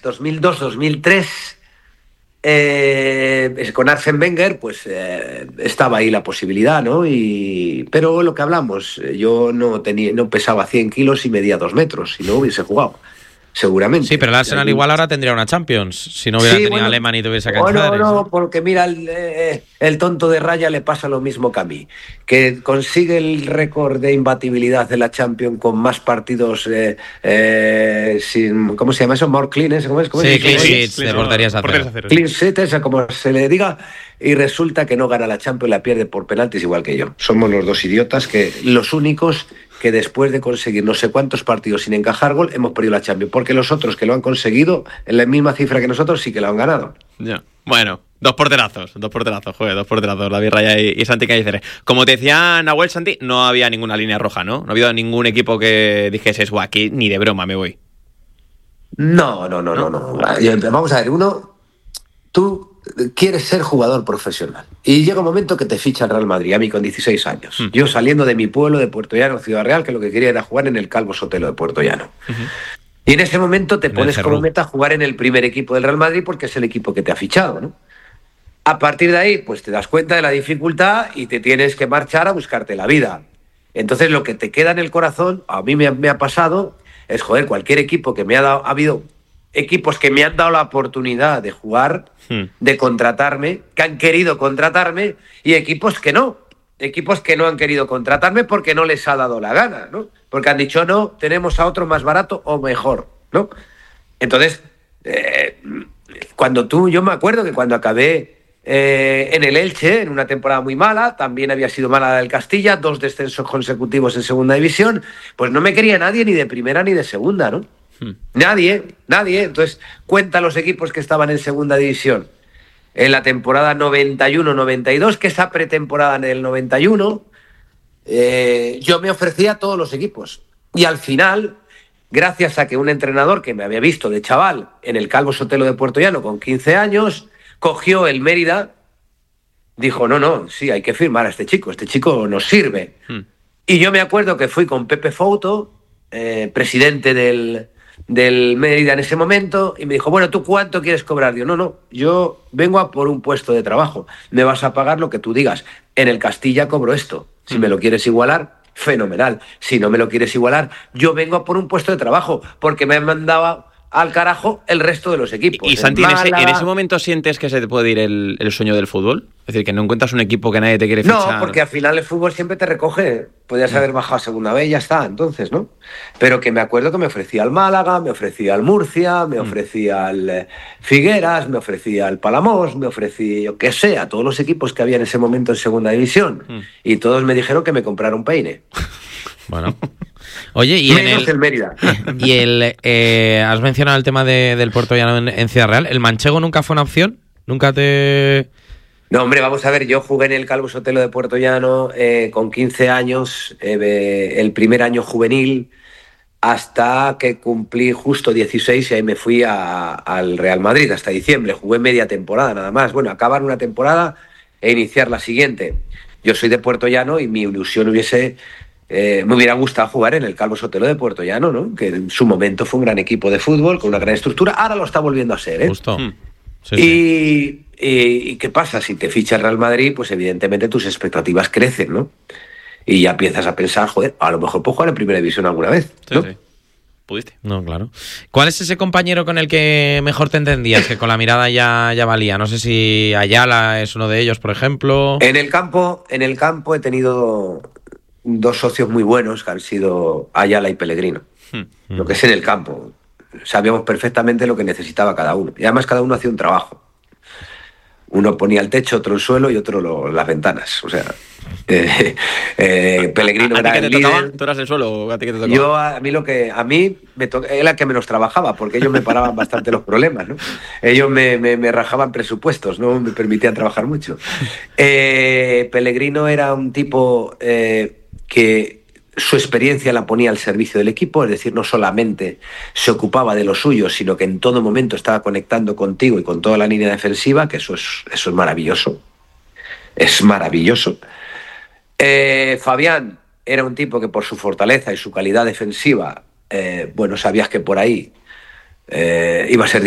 2002-2003, con Arsène Wenger, pues estaba ahí la posibilidad, ¿no? Pero lo que hablamos, yo no pesaba 100 kilos y medía 2 metros, si no hubiese jugado, seguramente. Sí, pero el Arsenal igual ahora tendría una Champions, si no hubiera tenido a Lehmann y tuviese a Cañizares. No, porque mira, el tonto de Raya le pasa lo mismo que a mí, que consigue el récord de imbatibilidad de la Champions con más partidos sin, ¿cómo se llama eso? More clean, ¿cómo es? Sí, clean sheets, de porterías a cero. Clean sheets, como se le diga, y resulta que no gana la Champions y la pierde por penaltis igual que yo. Somos los dos idiotas, los únicos que después de conseguir no sé cuántos partidos sin encajar gol, hemos perdido la Champions, porque los otros que lo han conseguido en la misma cifra que nosotros sí que lo han ganado. Ya. Bueno, dos porterazos, David Raya y Santi Cañizares. Como te decía Nahuel, Santi, no había ninguna línea roja, ¿no? No ha habido ningún equipo que dijese, aquí ni de broma me voy. No. Vamos a ver, tú quieres ser jugador profesional y llega un momento que te ficha el Real Madrid, a mí con 16 años. Yo saliendo de mi pueblo de Puerto Llano, Ciudad Real, que lo que quería era jugar en el Calvo Sotelo de Puerto Llano. Y en ese momento te pones como meta jugar en el primer equipo del Real Madrid porque es el equipo que te ha fichado, ¿no? A partir de ahí, pues te das cuenta de la dificultad y te tienes que marchar a buscarte la vida. Entonces lo que te queda en el corazón, a mí me ha pasado, es cualquier equipo que me ha dado, ha habido equipos que me han dado la oportunidad de jugar, de contratarme, que han querido contratarme, y equipos que no han querido contratarme porque no les ha dado la gana, ¿no? Porque han dicho, no, tenemos a otro más barato o mejor, ¿no? Entonces, yo me acuerdo que cuando acabé en el Elche, en una temporada muy mala, también había sido mala la del Castilla, 2 descensos consecutivos en segunda división, pues no me quería nadie ni de primera ni de segunda, ¿no? Nadie. Entonces, cuenta los equipos que estaban en segunda división en la temporada 91-92, que esa pretemporada del 91, yo me ofrecía a todos los equipos. Y al final, gracias a que un entrenador que me había visto de chaval en el Calvo Sotelo de Puerto Llano con 15 años, cogió el Mérida, dijo, no, sí, hay que firmar a este chico nos sirve. Y yo me acuerdo que fui con Pepe Fouto, presidente del Mérida en ese momento, y me dijo, bueno, ¿tú cuánto quieres cobrar? Digo, no, yo vengo a por un puesto de trabajo, me vas a pagar lo que tú digas. En el Castilla cobro esto, si me lo quieres igualar, fenomenal. Si no me lo quieres igualar, yo vengo a por un puesto de trabajo, porque me han mandado al carajo el resto de los equipos. Y Santi, ¿en ese momento sientes que se te puede ir el sueño del fútbol? Es decir, que no encuentras un equipo que nadie te quiere fichar. No, porque al final el fútbol siempre te recoge. Podías haber bajado a segunda vez y ya está, entonces, ¿no? Pero que me acuerdo que me ofrecía al Málaga, me ofrecía al Murcia, me ofrecía al Figueras, me ofrecía al Palamós, me ofrecía, yo qué sé, a todos los equipos que había en ese momento en segunda división. Y todos me dijeron que me comprara un peine. Bueno. Oye, y menos el Mérida. Y has mencionado el tema del Puerto Llano en Ciudad Real. ¿El manchego nunca fue una opción? ¿Nunca te...? No, hombre, vamos a ver, yo jugué en el Calvo Sotelo de Puerto Llano con 15 años, el primer año juvenil, hasta que cumplí justo 16 y ahí me fui al Real Madrid hasta diciembre. Jugué media temporada nada más. Bueno, acabar una temporada e iniciar la siguiente. Yo soy de Puerto Llano y mi ilusión me hubiera gustado jugar en el Calvo Sotelo de Puerto Llano, ¿no? Que en su momento fue un gran equipo de fútbol, con una gran estructura. Ahora lo está volviendo a ser, ¿eh? Justo. Sí. ¿Y qué pasa? Si te ficha el Real Madrid, pues evidentemente tus expectativas crecen, ¿no? Y ya empiezas a pensar, a lo mejor puedo jugar en Primera División alguna vez, ¿no? Sí. ¿Pudiste? No, claro. ¿Cuál es ese compañero con el que mejor te entendías, que con la mirada ya valía? No sé si Ayala es uno de ellos, por ejemplo. En el campo he tenido 2 socios muy buenos, que han sido Ayala y Pellegrino. Lo que es en el campo. Sabíamos perfectamente lo que necesitaba cada uno. Y además cada uno hacía un trabajo. Uno ponía el techo, otro el suelo y otro las ventanas. O sea, Pellegrino era el líder. ¿Tú eras el suelo o a ti qué te tocaba? A mí me tocaba, era el que menos trabajaba, porque ellos me paraban bastante los problemas, ¿no? Ellos me rajaban presupuestos, no me permitían trabajar mucho. Pellegrino era un tipo que su experiencia la ponía al servicio del equipo, es decir, no solamente se ocupaba de lo suyo, sino que en todo momento estaba conectando contigo y con toda la línea defensiva, que eso es maravilloso. Es maravilloso. Fabián era un tipo que por su fortaleza y su calidad defensiva, sabías que por ahí iba a ser